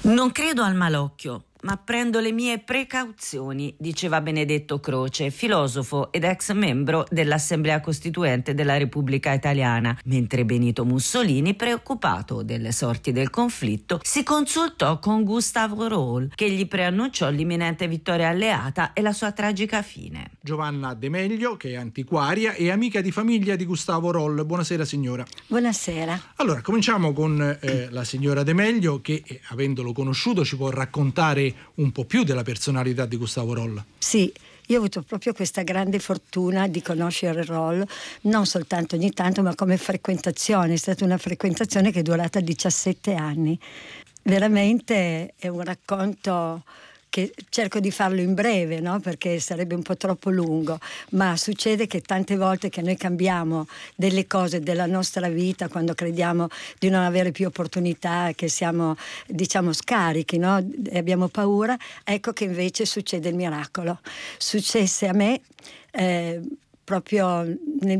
Non credo al malocchio, ma prendo le mie precauzioni, diceva Benedetto Croce, filosofo ed ex membro dell'Assemblea Costituente della Repubblica Italiana, mentre Benito Mussolini, preoccupato delle sorti del conflitto, si consultò con Gustavo Roll, che gli preannunciò l'imminente vittoria alleata e la sua tragica fine. Giovanna De Meglio, che è antiquaria e amica di famiglia di Gustavo Roll. Buonasera signora. Buonasera. Allora, cominciamo con la signora De Meglio, che avendolo conosciuto ci può raccontare un po' più della personalità di Gustavo Roll. Sì, io ho avuto proprio questa grande fortuna di conoscere Roll, non soltanto ogni tanto, ma come frequentazione. È stata una frequentazione che è durata 17 anni. Veramente è un racconto che cerco di farlo in breve, no? Perché sarebbe un po' troppo lungo, ma succede che tante volte che noi cambiamo delle cose della nostra vita quando crediamo di non avere più opportunità, che siamo, diciamo, scarichi, no? E abbiamo paura, ecco che invece succede il miracolo. Successe a me proprio nel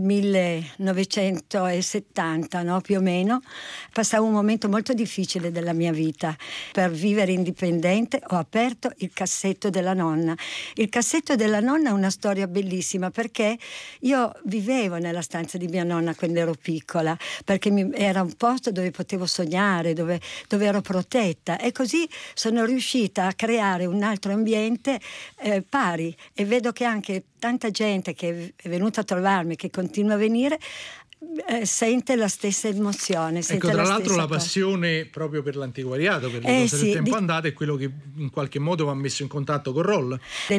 1970, no? Più o meno, passavo un momento molto difficile della mia vita. Per vivere indipendente ho aperto il cassetto della nonna. Il cassetto della nonna è una storia bellissima, perché io vivevo nella stanza di mia nonna quando ero piccola, perché era un posto dove potevo sognare, dove ero protetta, e così sono riuscita a creare un altro ambiente pari, e vedo che anche tanta gente che è venuta a trovarmi, che continua a venire, sente la stessa emozione. Ecco, tra l'altro la passione proprio per l'antiquariato, per le cose del tempo andato, è quello che in qualche modo va messo in contatto con Roll. Nel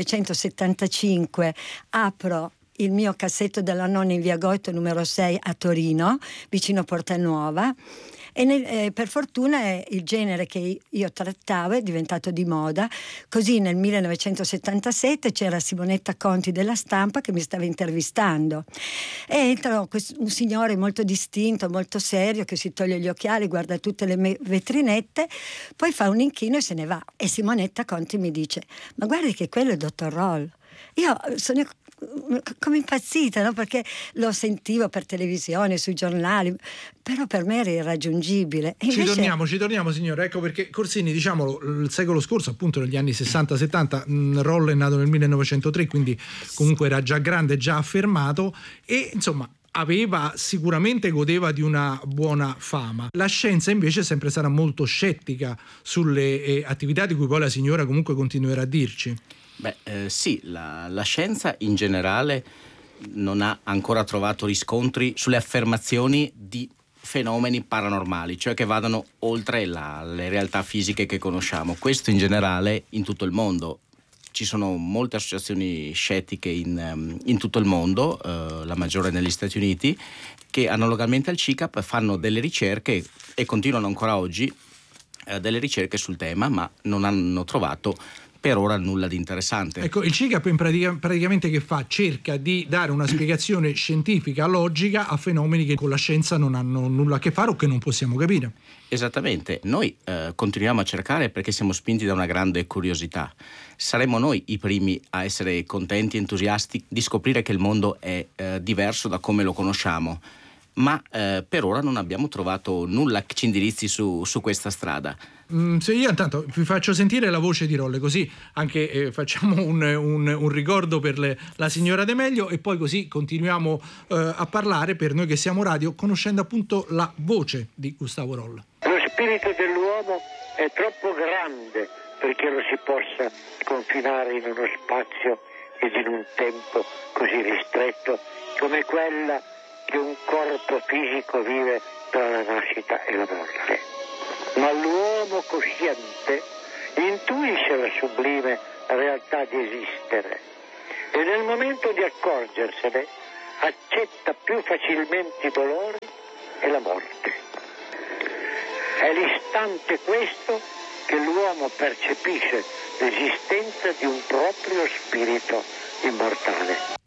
1975 apro il mio cassetto della nonna in via Goito numero 6 a Torino, vicino Porta Nuova, e per fortuna il genere che io trattavo è diventato di moda. Così nel 1977 c'era Simonetta Conti della Stampa che mi stava intervistando, e entra un signore molto distinto, molto serio, che si toglie gli occhiali, guarda tutte le vetrinette, poi fa un inchino e se ne va, e Simonetta Conti mi dice: ma guardi che quello è il dottor Roll. Io sono come impazzita, no? Perché lo sentivo per televisione, sui giornali, però per me era irraggiungibile. E ci invece... torniamo signora, ecco perché Corsini, diciamolo, il secolo scorso, appunto negli anni 60-70, Roll è nato nel 1903, quindi comunque era già grande, già affermato, e insomma godeva di una buona fama. La scienza invece è sempre stata molto scettica sulle attività di cui poi la signora comunque continuerà a dirci. Sì, la scienza in generale non ha ancora trovato riscontri sulle affermazioni di fenomeni paranormali, cioè che vadano oltre le realtà fisiche che conosciamo. Questo in generale in tutto il mondo. Ci sono molte associazioni scettiche in tutto il mondo, la maggiore negli Stati Uniti, che analogamente al CICAP fanno delle ricerche e continuano ancora oggi delle ricerche sul tema, ma non hanno trovato per ora nulla di interessante. Ecco, il CICAP praticamente che fa? Cerca di dare una spiegazione scientifica, logica a fenomeni che con la scienza non hanno nulla a che fare o che non possiamo capire. Esattamente, noi continuiamo a cercare perché siamo spinti da una grande curiosità. Saremo noi i primi a essere contenti e entusiasti di scoprire che il mondo è diverso da come lo conosciamo, ma per ora non abbiamo trovato nulla che ci indirizzi su questa strada. Se io intanto vi faccio sentire la voce di Roll, così anche facciamo un ricordo per la signora De Meglio, e poi così continuiamo a parlare, per noi che siamo radio, conoscendo appunto la voce di Gustavo Roll. Lo spirito dell'uomo è troppo grande perché lo si possa confinare in uno spazio ed in un tempo così ristretto come quella che un corpo fisico vive tra la nascita e la morte. Ma l'uomo cosciente intuisce la sublime realtà di esistere e nel momento di accorgersene accetta più facilmente i dolori e la morte. È l'istante questo che l'uomo percepisce l'esistenza di un proprio spirito immortale.